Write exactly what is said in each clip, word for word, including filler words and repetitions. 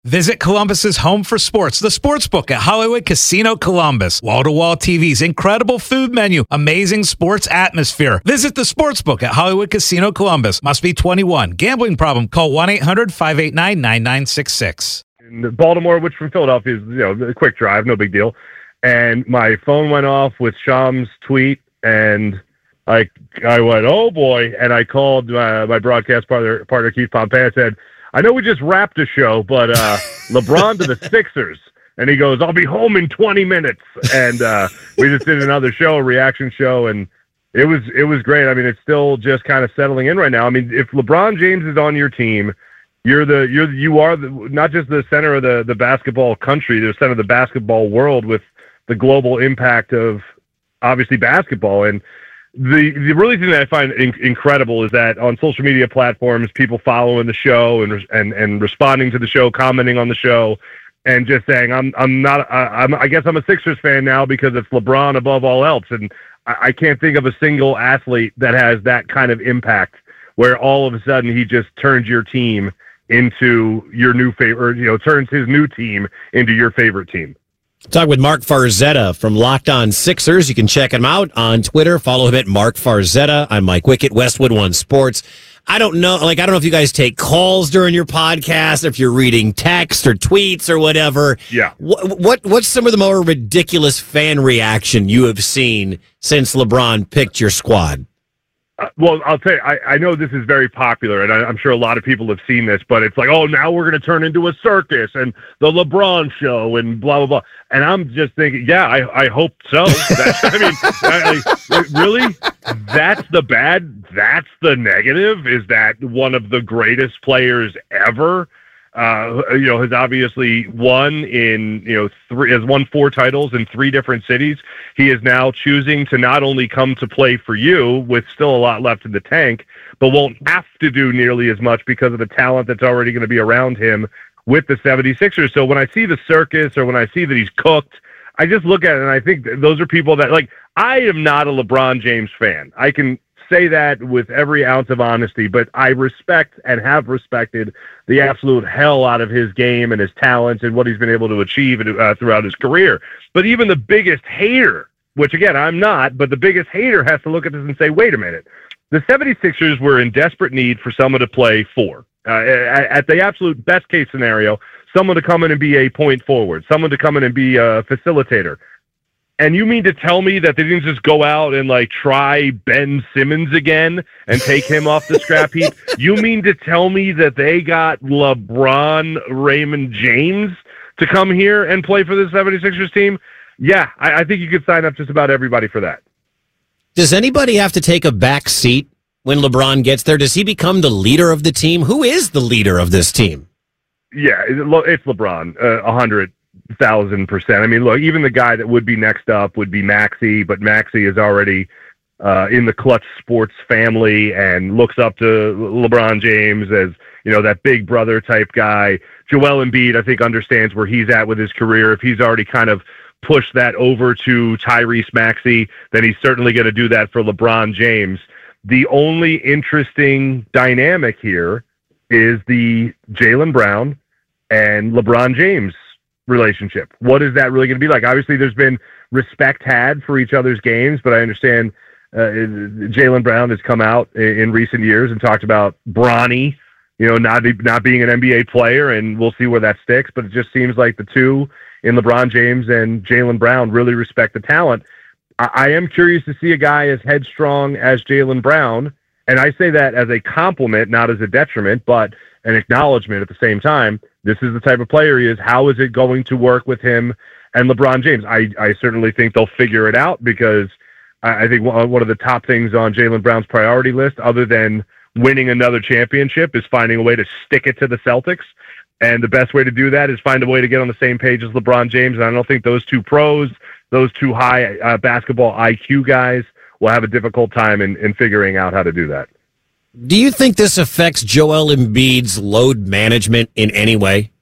Visit Columbus's home for sports, the Sportsbook at Hollywood Casino Columbus. Wall-to-wall T Vs, incredible food menu, amazing sports atmosphere. Visit the Sportsbook at Hollywood Casino Columbus. Must be twenty-one. Gambling problem? Call one eight hundred five eight nine nine nine six six. In Baltimore, which from Philadelphia is, you know, a quick drive, no big deal. And my phone went off with Sham's tweet, and I I went, oh boy, and I called uh, my broadcast partner, partner Keith Pompey, and said, I know we just wrapped a show, but uh, LeBron to the Sixers. And he goes, I'll be home in twenty minutes. And uh, we just did another show, a reaction show, and it was it was great. I mean, it's still just kind of settling in right now. I mean, if LeBron James is on your team, you're the you're you are the, not just the center of the, the basketball country, the center of the basketball world with the global impact of obviously basketball. And The the really thing that I find in, incredible is that on social media platforms, people following the show and and and responding to the show, commenting on the show, and just saying, "I'm I'm not I, I'm I guess I'm a Sixers fan now because it's LeBron above all else." And I, I can't think of a single athlete that has that kind of impact, where all of a sudden he just turns your team into your new favorite, you know, turns his new team into your favorite team. Talk with Mark Farzetta from Locked On Sixers. You can check him out on Twitter. Follow him at Mark Farzetta. I'm Mike Wickett, Westwood One Sports. I don't know, like, I don't know if you guys take calls during your podcast, if you're reading text or tweets or whatever. Yeah. What, what What's some of the more ridiculous fan reaction you have seen since LeBron picked your squad? Uh, well, I'll tell you, I, I know this is very popular, and I, I'm sure a lot of people have seen this, but it's like, oh, now we're going to turn into a circus and the LeBron show and blah, blah, blah. And I'm just thinking, yeah, I, I hope so. That, I mean, I, I, really? That's the bad? That's the negative? Is that one of the greatest players ever? Uh, you know, has obviously won in, you know, three, has won four titles in three different cities. He is now choosing to not only come to play for you with still a lot left in the tank, but won't have to do nearly as much because of the talent that's already going to be around him with the seventy-sixers. So when I see the circus or when I see that he's cooked, I just look at it and I think those are people that, like, I am not a LeBron James fan. I can say that with every ounce of honesty, but I respect and have respected the absolute hell out of his game and his talents and what he's been able to achieve uh, throughout his career. But even the biggest hater, which again, I'm not, but the biggest hater has to look at this and say, wait a minute, the seventy-sixers were in desperate need for someone to play for. Uh, at, at the absolute best case scenario, someone to come in and be a point forward, someone to come in and be a facilitator. And you mean to tell me that they didn't just go out and, like, try Ben Simmons again and take him off the scrap heap? You mean to tell me that they got LeBron Raymond James to come here and play for the seventy-sixers team? Yeah, I, I think you could sign up just about everybody for that. Does anybody have to take a back seat when LeBron gets there? Does he become the leader of the team? Who is the leader of this team? Yeah, it's LeBron, a uh, hundred. Thousand percent. I mean, look, even the guy that would be next up would be Maxey, but Maxey is already uh, in the Clutch Sports family and looks up to LeBron James as, you know, that big brother type guy. Joel Embiid, I think, understands where he's at with his career. If he's already kind of pushed that over to Tyrese Maxey, then he's certainly going to do that for LeBron James. The only interesting dynamic here is the Jaylen Brown and LeBron James relationship. What is that really going to be like? Obviously, there's been respect had for each other's games, but I understand uh, Jaylen Brown has come out in, in recent years and talked about Bronny, you know, not not being an N B A player, and we'll see where that sticks. But it just seems like the two in LeBron James and Jaylen Brown really respect the talent. I, I am curious to see a guy as headstrong as Jaylen Brown, and I say that as a compliment, not as a detriment, but an acknowledgement at the same time. This is the type of player he is. How is it going to work with him and LeBron James? I, I certainly think they'll figure it out, because I, I think one of the top things on Jaylen Brown's priority list, other than winning another championship, is finding a way to stick it to the Celtics. And the best way to do that is find a way to get on the same page as LeBron James. And I don't think those two pros, those two high uh, basketball I Q guys, will have a difficult time in, in figuring out how to do that. Do you think this affects Joel Embiid's load management in any way?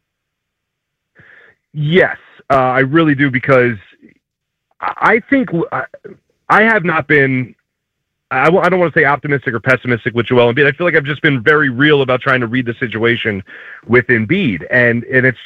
Yes, uh, I really do, because I think I, I have not been, I, I don't want to say optimistic or pessimistic with Joel Embiid. I feel like I've just been very real about trying to read the situation with Embiid. And, and it's